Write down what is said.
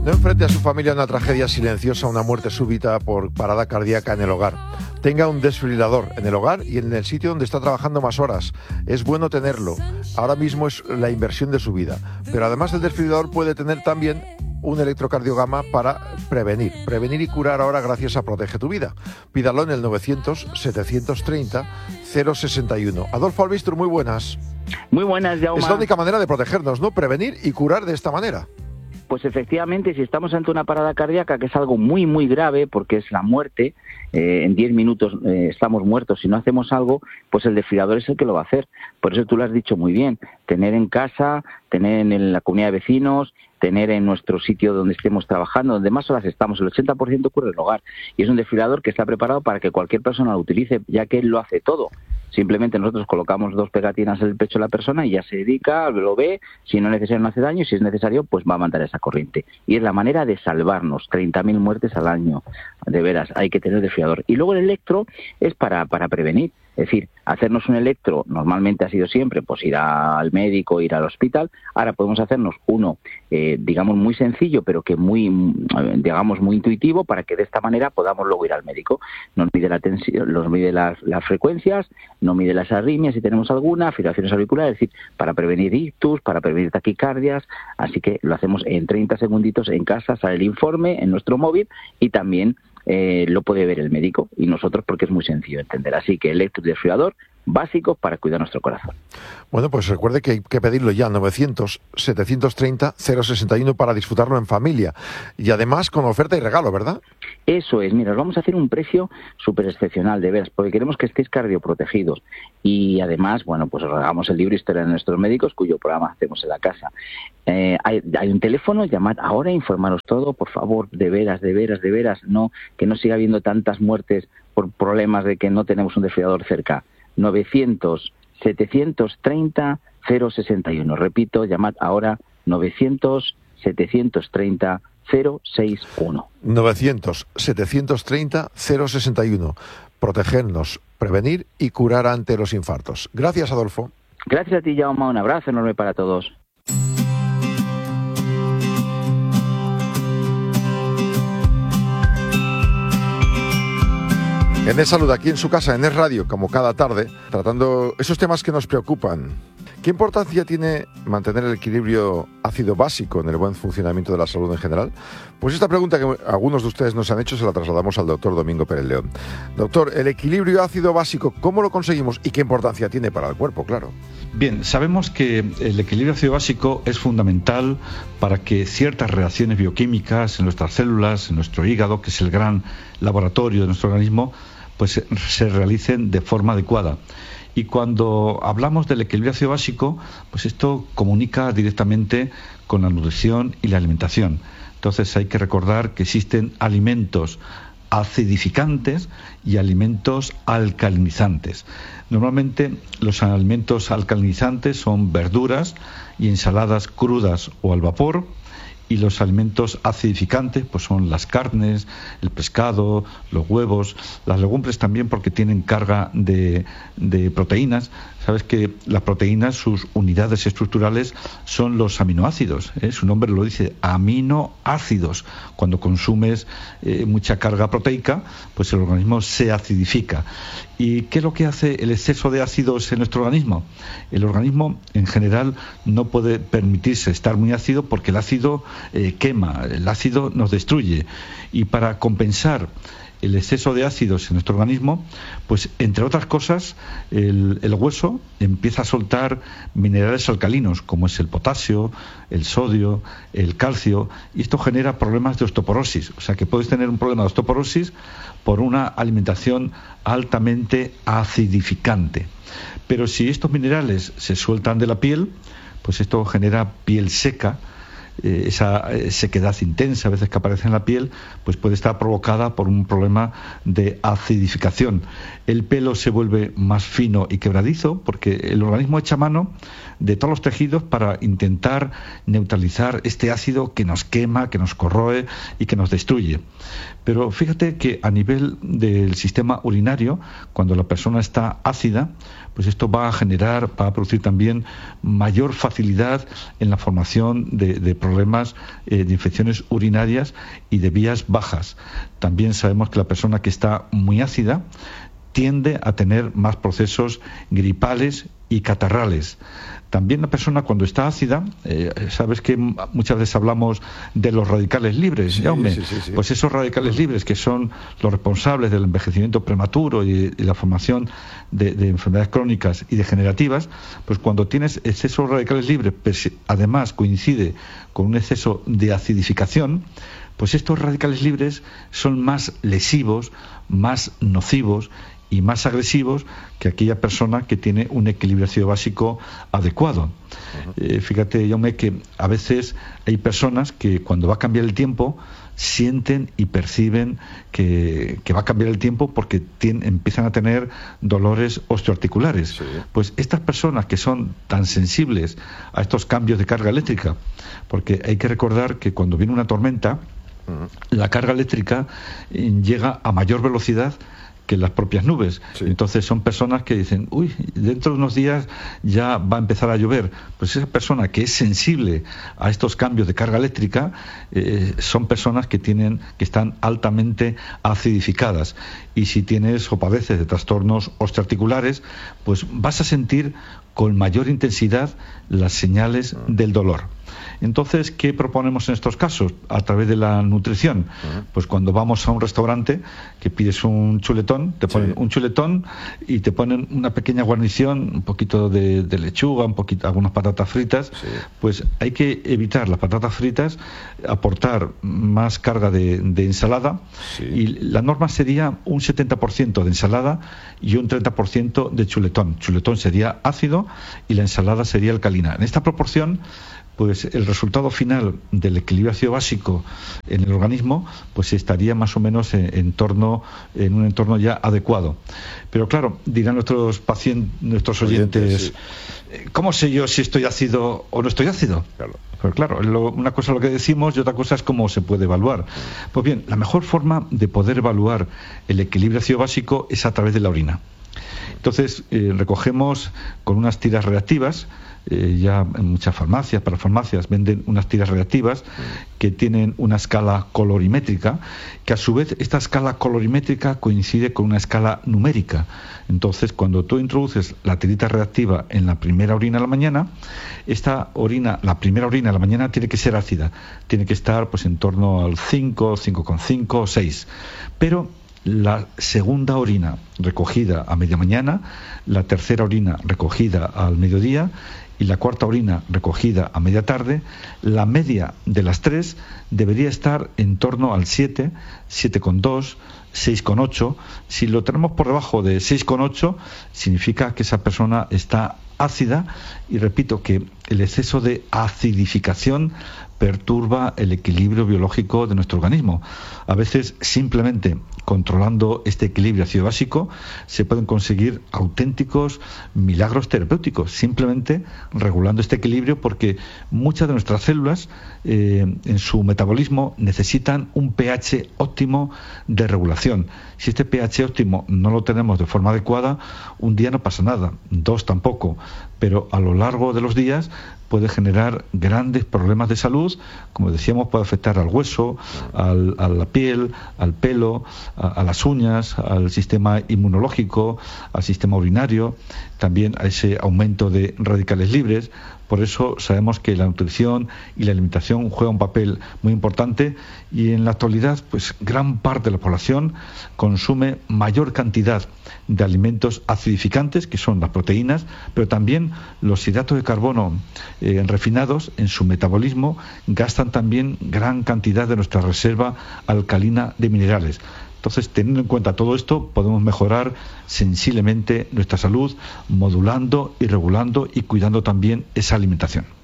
No enfrente a su familia una tragedia silenciosa, una muerte súbita por parada cardíaca en el hogar. Tenga un desfibrilador en el hogar y en el sitio donde está trabajando más horas. Es bueno tenerlo. Ahora mismo es la inversión de su vida. Pero además del desfibrilador puede tener también un electrocardiograma para prevenir y curar ahora gracias a Protege tu Vida. Pídalo en el 900-730-061. Adolfo Albistur, muy buenas. Muy buenas, Jaume. Es la única manera de protegernos, ¿no? Prevenir y curar de esta manera. Pues efectivamente, si estamos ante una parada cardíaca, que es algo muy, muy grave, porque es la muerte, en 10 minutos estamos muertos si no hacemos algo, pues el desfibrilador es el que lo va a hacer. Por eso tú lo has dicho muy bien, tener en casa, tener en la comunidad de vecinos, tener en nuestro sitio donde estemos trabajando, donde más horas estamos, el 80% ocurre en el hogar. Y es un desfibrilador que está preparado para que cualquier persona lo utilice, ya que él lo hace todo. Simplemente nosotros colocamos 2 pegatinas en el pecho de la persona y ya se dedica, lo ve, si no es necesario no hace daño y si es necesario pues va a mandar esa corriente. Y es la manera de salvarnos, 30.000 muertes al año, de veras, hay que tener desfibrilador. Y luego el electro es para prevenir, es decir, hacernos un electro normalmente ha sido siempre pues ir al médico, ir al hospital. Ahora podemos hacernos uno, digamos muy sencillo, pero que muy intuitivo, para que de esta manera podamos luego ir al médico. Nos mide la tensión, nos mide las frecuencias, nos mide las arritmias si tenemos alguna, fibrilaciones auriculares, es decir, para prevenir ictus, para prevenir taquicardias. Así que lo hacemos en 30 segunditos en casa, sale el informe en nuestro móvil y también lo puede ver el médico y nosotros, porque es muy sencillo de entender. Así que electrodesfibrilador básico para cuidar nuestro corazón. Bueno, pues recuerde que hay que pedirlo ya, 900-730-061 para disfrutarlo en familia. Y además con oferta y regalo, ¿verdad? Eso es, mira, os vamos a hacer un precio súper excepcional, de veras, porque queremos que estéis cardioprotegidos. Y además, bueno, pues os regalamos el libro Historia de nuestros médicos, cuyo programa hacemos en la casa. Hay un teléfono, llamad ahora e informaros todo, por favor, de veras, no, que no siga habiendo tantas muertes por problemas de que no tenemos un desfibrilador cerca. 900-730-061. Repito, llamad ahora 900-730-061. 900-730-061. Protegernos, prevenir y curar ante los infartos. Gracias, Adolfo. Gracias a ti, Jaume. Un abrazo enorme para todos. En Es Salud, aquí en su casa, en Es Radio, como cada tarde, tratando esos temas que nos preocupan. ¿Qué importancia tiene mantener el equilibrio ácido básico en el buen funcionamiento de la salud en general? Pues esta pregunta que algunos de ustedes nos han hecho se la trasladamos al doctor Domingo Pérez León. Doctor, el equilibrio ácido básico, ¿cómo lo conseguimos y qué importancia tiene para el cuerpo, claro? Bien, sabemos que el equilibrio ácido básico es fundamental para que ciertas reacciones bioquímicas en nuestras células, en nuestro hígado, que es el gran laboratorio de nuestro organismo, pues se realicen de forma adecuada. Y cuando hablamos del equilibrio ácido básico, pues esto comunica directamente con la nutrición y la alimentación. Entonces hay que recordar que existen alimentos acidificantes y alimentos alcalinizantes. Normalmente los alimentos alcalinizantes son verduras y ensaladas crudas o al vapor, y los alimentos acidificantes pues son las carnes, el pescado, los huevos, las legumbres también, porque tienen carga de proteínas. Sabes que las proteínas, sus unidades estructurales son los aminoácidos, su nombre lo dice, aminoácidos. Cuando consumes mucha carga proteica, pues el organismo se acidifica. ¿Y qué es lo que hace el exceso de ácidos en nuestro organismo? El organismo en general no puede permitirse estar muy ácido, porque el ácido quema, el ácido nos destruye. Y para compensar el exceso de ácidos en nuestro organismo, pues entre otras cosas el hueso empieza a soltar minerales alcalinos, como es el potasio, el sodio, el calcio, y esto genera problemas de osteoporosis. O sea que puedes tener un problema de osteoporosis por una alimentación altamente acidificante. Pero si estos minerales se sueltan de la piel, pues esto genera piel seca. Esa sequedad intensa a veces que aparece en la piel, pues puede estar provocada por un problema de acidificación. El pelo se vuelve más fino y quebradizo, porque el organismo echa mano de todos los tejidos para intentar neutralizar este ácido que nos quema, que nos corroe y que nos destruye. Pero fíjate que a nivel del sistema urinario, cuando la persona está ácida, pues esto va a producir también mayor facilidad en la formación de problemas de infecciones urinarias y de vías bajas. También sabemos que la persona que está muy ácida tiende a tener más procesos gripales y catarrales. También la persona cuando está ácida, sabes que muchas veces hablamos de los radicales libres, sí, Jaume. Sí. Pues esos radicales libres que son los responsables del envejecimiento prematuro y la formación de enfermedades crónicas y degenerativas, pues cuando tienes exceso de radicales libres, pues además coincide con un exceso de acidificación, pues estos radicales libres son más lesivos, más nocivos y más agresivos que aquella persona que tiene un equilibrio ácido básico adecuado. Fíjate, Jaume, que a veces hay personas que cuando va a cambiar el tiempo sienten y perciben que va a cambiar el tiempo porque empiezan a tener dolores osteoarticulares. Sí. Pues estas personas que son tan sensibles a estos cambios de carga eléctrica, porque hay que recordar que cuando viene una tormenta, la carga eléctrica llega a mayor velocidad que las propias nubes. Sí. Entonces son personas que dicen, uy, dentro de unos días ya va a empezar a llover. Pues esa persona que es sensible a estos cambios de carga eléctrica son personas que están altamente acidificadas. Y si tienes o padeces de trastornos osteoarticulares, pues vas a sentir con mayor intensidad las señales del dolor. Entonces, ¿qué proponemos en estos casos? A través de la nutrición. Pues cuando vamos a un restaurante, que pides un chuletón, te ponen un chuletón y te ponen una pequeña guarnición, un poquito de lechuga, algunas patatas fritas. Sí. Pues hay que evitar las patatas fritas, aportar más carga de ensalada. Sí. Y la norma sería un 70% de ensalada y un 30% de chuletón. Chuletón sería ácido y la ensalada sería alcalina. En esta proporción, pues el resultado final del equilibrio ácido básico en el organismo pues estaría más o menos en un entorno ya adecuado. Pero claro, dirán nuestros oyentes, sí. ¿Cómo sé yo si estoy ácido o no estoy ácido? Claro. Pero claro, una cosa es lo que decimos y otra cosa es cómo se puede evaluar. Pues bien, la mejor forma de poder evaluar el equilibrio ácido básico es a través de la orina. Entonces, recogemos con unas tiras reactivas. Ya en muchas farmacias, para farmacias, venden unas tiras reactivas que tienen una escala colorimétrica, que a su vez esta escala colorimétrica coincide con una escala numérica. Entonces, cuando tú introduces la tirita reactiva en la primera orina a la mañana, la primera orina a la mañana tiene que ser ácida, tiene que estar pues en torno al 5, 5,5, 6. Pero la segunda orina recogida a media mañana, la tercera orina recogida al mediodía y la cuarta orina recogida a media tarde, la media de las tres debería estar en torno al 7, 7,2, 6,8. Si lo tenemos por debajo de 6,8, significa que esa persona está ácida, y repito que el exceso de acidificación perturba el equilibrio biológico de nuestro organismo. A veces simplemente controlando este equilibrio ácido básico se pueden conseguir auténticos milagros terapéuticos, simplemente regulando este equilibrio, porque muchas de nuestras células en su metabolismo necesitan un pH óptimo de regulación. Si este pH óptimo no lo tenemos de forma adecuada, un día no pasa nada, 2 tampoco, pero a lo largo de los días puede generar grandes problemas de salud, como decíamos, puede afectar al hueso, a la piel, al pelo, a las uñas, al sistema inmunológico, al sistema urinario, también a ese aumento de radicales libres. Por eso sabemos que la nutrición y la alimentación juegan un papel muy importante, y en la actualidad pues gran parte de la población consume mayor cantidad de alimentos acidificantes, que son las proteínas, pero también los hidratos de carbono refinados en su metabolismo gastan también gran cantidad de nuestra reserva alcalina de minerales. Entonces, teniendo en cuenta todo esto, podemos mejorar sensiblemente nuestra salud, modulando y regulando y cuidando también esa alimentación.